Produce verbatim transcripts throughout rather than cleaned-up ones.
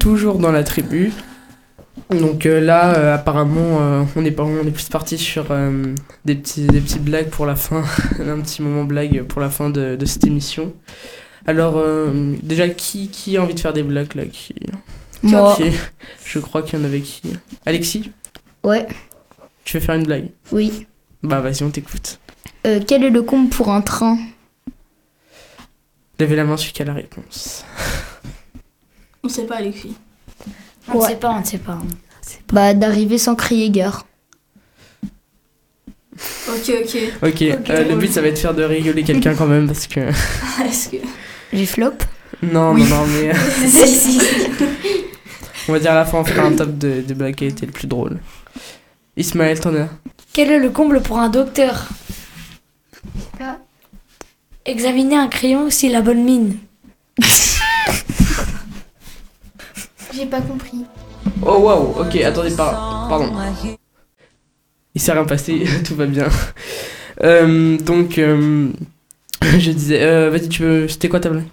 toujours dans la tribu. Donc euh, là, euh, apparemment, euh, on est pas, on est plus parti sur euh, des petits, des petites blagues pour la fin, un petit moment blague pour la fin de, de cette émission. Alors euh, déjà, qui, qui a envie de faire des blagues là qui... Moi. Qui... Je crois qu'il y en avait qui. Alexis, Ouais, tu veux faire une blague? oui. Bah vas-y, on t'écoute. Euh, quel est le comble pour un train? Levez la main celui qui a la réponse. On sait pas, Alexis. On ne Ouais. sait pas, on ne sait pas. Bah, d'arriver sans crier gare. Ok, ok. Ok, euh, le but ça va être de faire de rigoler quelqu'un quand même parce que... Est-ce que... J'ai flop? Non, Oui. non, non, mais... euh, si, si. on va dire à la fin, on fera un top de, des blagues qui a été le plus drôle. Ismaël, t'en as? Quel est le comble pour un docteur? pas. Examiner un crayon s'il a bonne mine. J'ai pas compris. Oh waouh, ok, attendez, par- pardon. Il s'est rien passé, tout va bien. Euh, donc, euh, je disais, euh, vas-y, tu veux. C'était quoi ta blague?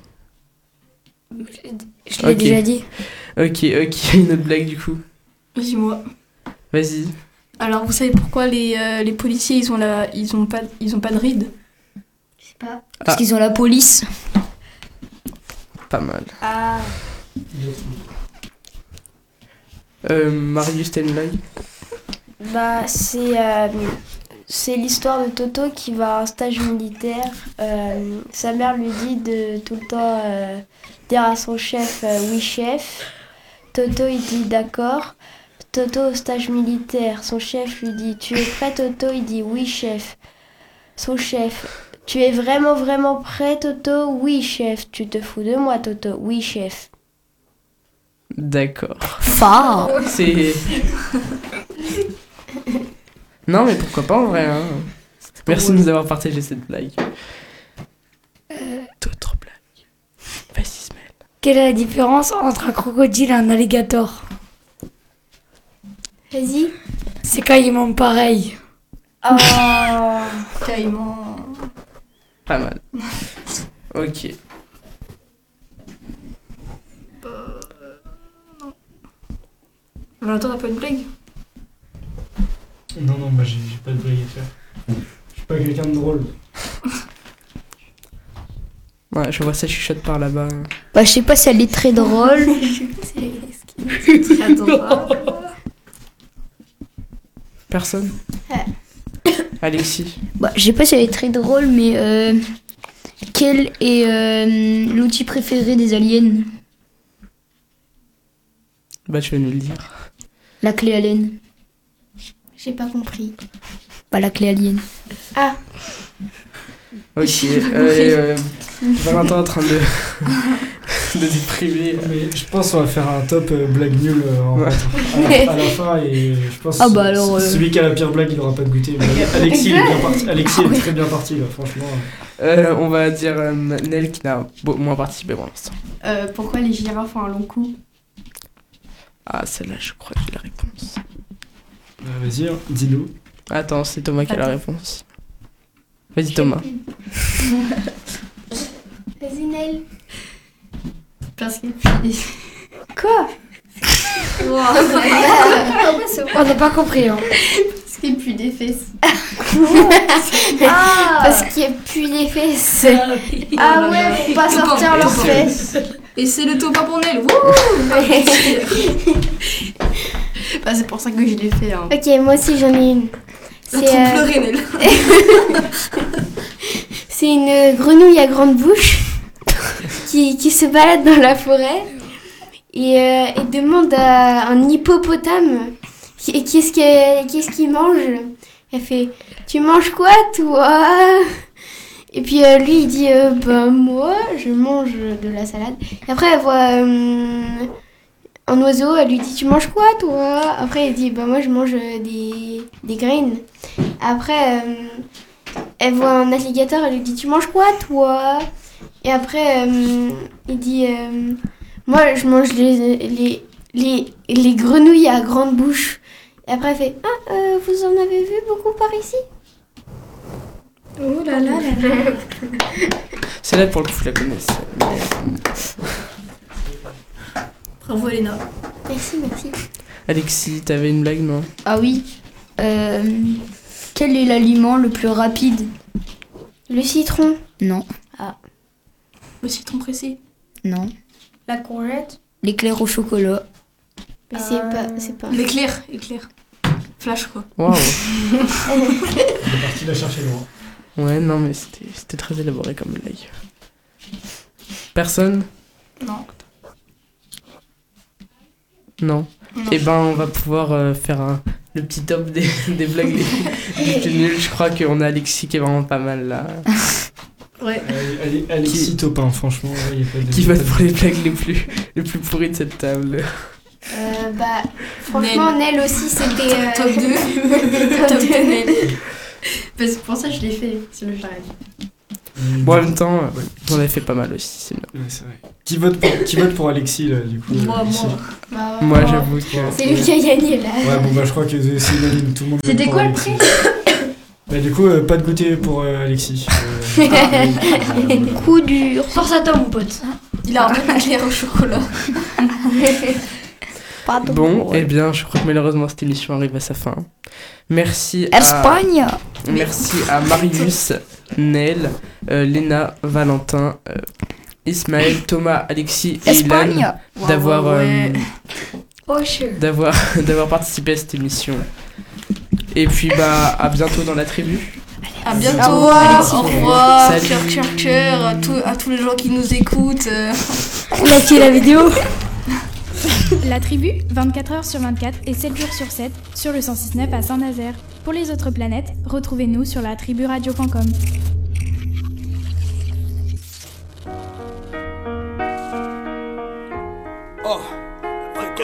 Je l'ai Ok. déjà dit. Ok, ok, une autre blague du coup. Dis-moi. Vas-y. Alors, vous savez pourquoi les, euh, les policiers, ils ont, la... ils, ont pas... ils ont pas de rides? Je sais pas. Ah. Parce qu'ils ont la police. Pas mal. Ah. Euh, Marius, t'as une blague? Bah, c'est euh, c'est l'histoire de Toto qui va à un stage militaire. Euh, sa mère lui dit de tout le temps euh, dire à son chef euh, oui chef. Toto il dit d'accord. Toto au stage militaire, son chef lui dit tu es prêt Toto? Il dit oui chef. Son chef, tu es vraiment vraiment prêt Toto? Oui chef. Tu te fous de moi Toto? Oui chef. D'accord. Fort. C'est. Non, mais pourquoi pas en vrai, hein. Merci de nous avoir partagé cette blague. D'autres blagues. Vas-y, Ismaël. Quelle est la différence entre un crocodile et un alligator? Vas-y. C'est quand ils mangent pareil. Oh. Caïman. Pas mal. Ok. Valentin, t'as pas une blague? Non, non, moi j'ai j'ai pas de blague à faire. Je suis pas quelqu'un de drôle. Ouais, je vois ça chuchote par là-bas. Bah, je sais pas si elle est très drôle. Très drôle. Personne? Alexis. Bah, je sais pas si elle est très drôle, mais euh, quel est euh, l'outil préféré des aliens? Bah, tu vas nous le dire. La clé alien. J'ai pas compris. Pas la clé alien. Ah. Ok. Euh, et, euh, Valentin est en train de. de déprimer. Mais je pense qu'on va faire un top euh, blague nulle euh, en- Ouais. à, la, à la fin et je pense Ah que bah alors, c- euh. celui qui a la pire blague il aura pas de goûter. Mais Alexis il est bien parti. Alexis est très bien parti là, franchement. Euh, on va dire euh, Nel qui n'a beau- moins participé pour l'instant. Euh, pourquoi les girafes ont un long cou? Ah, celle-là, je crois que j'ai la réponse. Euh, Vas-y, hein, dis-nous. Attends, c'est Thomas qui a la Attends. réponse. Vas-y, Thomas. Vas-y Nel. Parce que... Quoi? On n'a pas compris. Hein. Parce qu'il pue des fesses. Ah. Parce qu'il n'y a plus les fesses. Ah ouais, faut pas sortir leurs fesses. Et c'est le top pour Nel. Wouh. Bah, c'est pour ça que je l'ai fait. Hein. Ok, moi aussi j'en ai une. T'as C'est trop euh, pleuré, Nel. c'est une grenouille à grande bouche qui, qui se balade dans la forêt et, euh, et demande à un hippopotame qui- qu'est-ce qu'elle- qu'est-ce qu'il mange. Elle fait tu manges quoi toi? Et puis euh, lui il dit euh, bah moi je mange de la salade. Et après elle voit euh, un oiseau, elle lui dit tu manges quoi toi? Après elle dit bah moi je mange euh, des, des graines. Après euh, elle voit un alligator, elle lui dit tu manges quoi toi? Et après euh, il dit euh, moi je mange les, les, les, les grenouilles à grande bouche. Et après elle fait ah euh, vous en avez vu beaucoup par ici? Oh là là là là. Celle-là, pour le coup, je la connaissais. Mais, Bravo Elena. Merci, merci. Alexis, t'avais une blague, non? Ah oui. Euh, quel est l'aliment le plus rapide? Le citron. Non, Le citron précis. non. La courgette. L'éclair au chocolat. Mais c'est pas, c'est pas. L'éclair, éclair. Flash quoi. Waouh. Il est parti la chercher loin. Ouais, non, mais c'était c'était très élaboré comme blague. Personne? Non. Non. Non. Eh ben, on va pouvoir euh, faire un- le petit top des, des blagues les, les plus nulles. Je crois qu'on a Alexis qui est vraiment pas mal là. Ouais. Allez, allez, Alexis Topin, franchement, ouais, il y a pas de... Qui vote pour les blagues les plus, les plus pourries de cette table? Euh, bah, franchement, Nel aussi, c'était. euh, Top deux. Top Top deux. deux Nel. Parce que pour ça je l'ai fait, sinon j'arrête. Bon, en même temps, euh, on avait fait pas mal aussi, c'est bien. Ouais, c'est vrai. Qui vote pour, qui vote pour Alexis, là, du coup Moi, Alexis. moi. Bah, Moi, ouais. j'avoue que. C'est lui qui a gagné là. Ouais, bon, bah, je crois que c'est unanime, tout le monde vote C'était pour quoi le Alexis. prix? Bah, du coup, euh, pas de goûter pour euh, Alexis. Euh, ah, Coup dur. Force à toi, mon pote. Il a un peu d'éclair au chocolat. Pardon. Bon, eh bien, je crois que malheureusement cette émission arrive à sa fin. Merci à, Espagne. merci à Marius, Nel, euh, Léna, Valentin, euh, Ismaël, Thomas, Alexis et Ilan Espagne. d'avoir Ouais, ouais. euh, Oh, je... d'avoir d'avoir participé à cette émission. Et puis bah à bientôt dans la tribu. À bientôt. Au revoir. Alexis. Au revoir. Salut. Cœur, cœur, cœur. À, tous- à tous les gens qui nous écoutent. euh. Likez la vidéo. La tribu, vingt-quatre heures sur vingt-quatre et sept jours sur sept, sur le cent six neuf à Saint-Nazaire. Pour les autres planètes, retrouvez-nous sur la tribu radio point com. Oh.